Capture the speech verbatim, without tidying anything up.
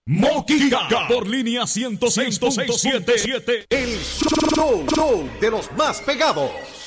Moquica por línea ciento seis punto siete. El show, show de los más pegados.